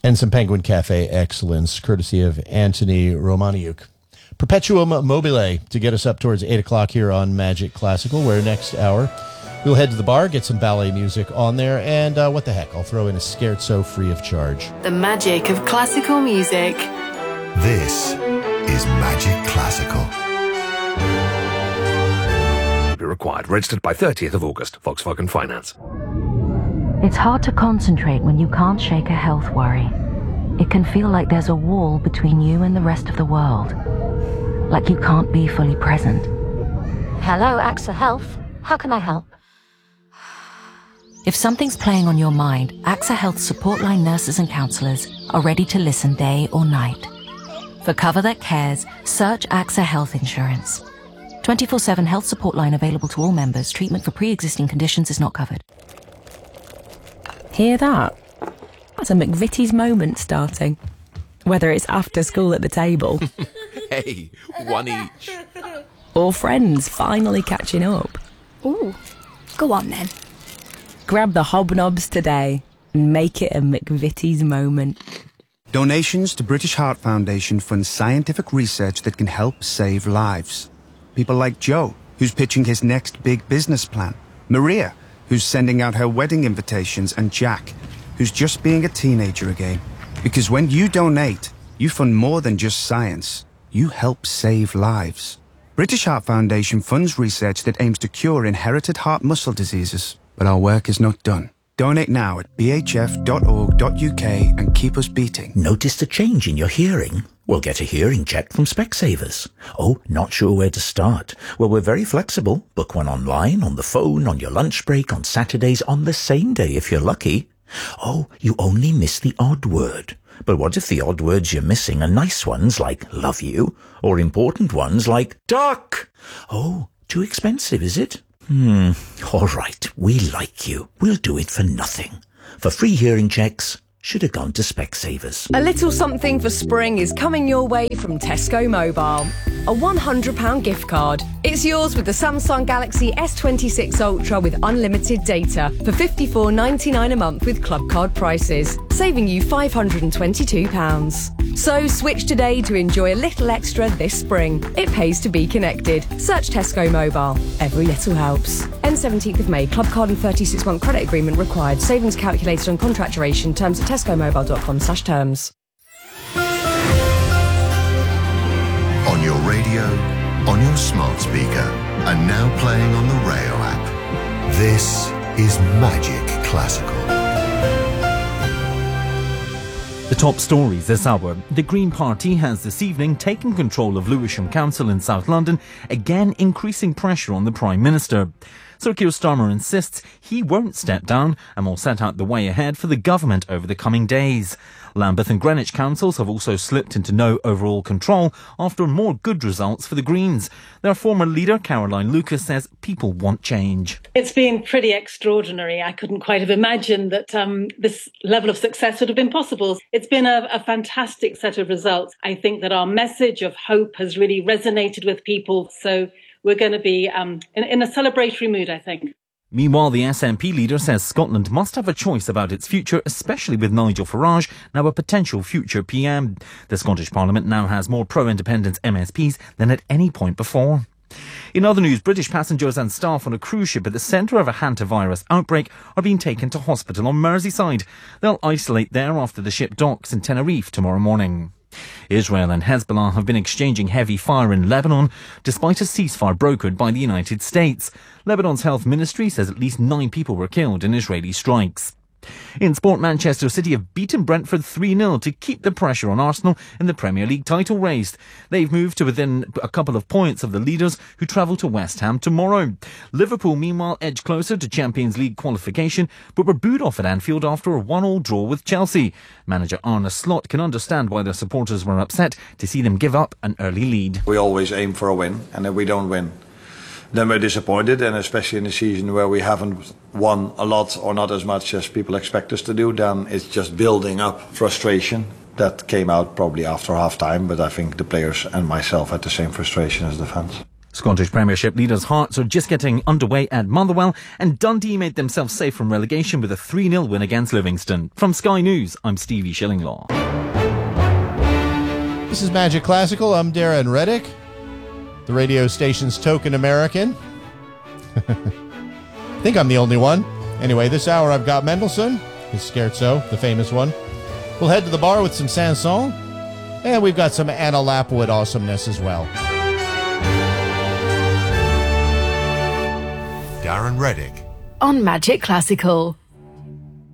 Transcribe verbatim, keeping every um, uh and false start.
And some Penguin Cafe excellence, courtesy of Anthony Romaniuk. Perpetuum mobile to get us up towards eight o'clock here on Magic Classical, where next hour we'll head to the bar, get some ballet music on there, and uh, what the heck, I'll throw in a scherzo free of charge. The magic of classical music. This is Magic Classical. Be required. Registered by thirtieth of August. Volkswagen Finance. It's hard to concentrate when you can't shake a health worry. It can feel like there's a wall between you and the rest of the world. Like you can't be fully present. Hello, AXA Health. How can I help? If something's playing on your mind, AXA Health support line nurses and counsellors are ready to listen day or night. For cover that cares, search AXA Health Insurance. twenty-four seven health support line available to all members. Treatment for pre-existing conditions is not covered. Hear that? That's a McVitie's moment starting. Whether it's after school at the table. Hey, one each. Or friends finally catching up. Ooh, go on then. Grab the hobnobs today and make it a McVitie's moment. Donations to British Heart Foundation fund scientific research that can help save lives. People like Joe, who's pitching his next big business plan. Maria, who's sending out her wedding invitations. And Jack, who's just being a teenager again. Because when you donate, you fund more than just science. You help save lives. British Heart Foundation funds research that aims to cure inherited heart muscle diseases. But our work is not done. Donate now at b h f dot org dot u k and keep us beating. Noticed a change in your hearing? Well, get a hearing check from Specsavers. Oh, not sure where to start? Well, we're very flexible. Book one online, on the phone, on your lunch break, on Saturdays, on the same day if you're lucky. Oh, you only miss the odd word. But what if the odd words you're missing are nice ones like love you, or important ones like duck? Oh, too expensive, is it? Hmm, all right, we like you. We'll do it for nothing. For free hearing checks, should have gone to Specsavers. A little something for spring is coming your way from Tesco Mobile. A one hundred pounds gift card. It's yours with the Samsung Galaxy S twenty-six Ultra with unlimited data for fifty-four ninety-nine a month with club card prices, saving you five hundred twenty-two pounds. So switch today to enjoy a little extra this spring. It pays to be connected. Search Tesco Mobile. Every little helps. End seventeenth of May. Club card and thirty-six month credit agreement required. Savings calculated on contract duration. Terms at tesco mobile dot com slash terms. On your radio, on your smart speaker, and now playing on the Rayo app. This is Magic Classical. The top stories this hour. The Green Party has this evening taken control of Lewisham Council in South London, again increasing pressure on the Prime Minister. Sir Keir Starmer insists he won't step down and will set out the way ahead for the government over the coming days. Lambeth and Greenwich councils have also slipped into no overall control after more good results for the Greens. Their former leader, Caroline Lucas, says people want change. It's been pretty extraordinary. I couldn't quite have imagined that um, this level of success would have been possible. It's been a, a fantastic set of results. I think that our message of hope has really resonated with people. So we're going to be um, in, in a celebratory mood, I think. Meanwhile, the S N P leader says Scotland must have a choice about its future, especially with Nigel Farage now a potential future P M. The Scottish Parliament now has more pro-independence M S Ps than at any point before. In other news, British passengers and staff on a cruise ship at the centre of a hantavirus outbreak are being taken to hospital on Merseyside. They'll isolate there after the ship docks in Tenerife tomorrow morning. Israel and Hezbollah have been exchanging heavy fire in Lebanon, despite a ceasefire brokered by the United States. Lebanon's health ministry says at least nine people were killed in Israeli strikes. In sport, Manchester City have beaten Brentford three nil to keep the pressure on Arsenal in the Premier League title race. They've moved to within a couple of points of the leaders, who travel to West Ham tomorrow. Liverpool, meanwhile, edged closer to Champions League qualification, but were booed off at Anfield after a one all draw with Chelsea. Manager Arne Slot can understand why their supporters were upset to see them give up an early lead. We always aim for a win, and if we don't win, then we're disappointed, and especially in a season where we haven't won a lot or not as much as people expect us to do, then it's just building up frustration. That came out probably after half time, but I think the players and myself had the same frustration as the fans. Scottish Premiership leaders Hearts are just getting underway at Motherwell, and Dundee made themselves safe from relegation with a three nil win against Livingston. From Sky News, I'm Stevie Shillinglaw. This is Magic Classical. I'm Darren Reddick, the radio station's token American. I think I'm the only one. Anyway, this hour I've got Mendelssohn, his scherzo, the famous one. We'll head to the bar with some Sanson, and we've got some Anna Lapwood awesomeness as well. Darren Reddick On Magic Classical.